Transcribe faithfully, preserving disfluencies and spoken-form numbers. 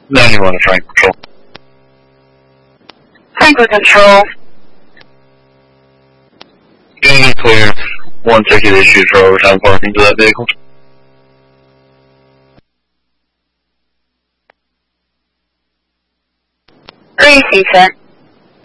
ninety-one to Frank Control. Franklin Control. Getting clear. One ticket issued for overtime parking to that vehicle. Three C, sir.